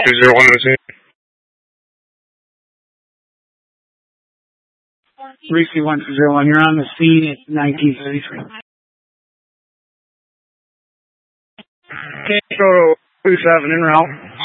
201 to the scene. 3C1201, you're on the scene at 1933. Okay, go to 27 en route.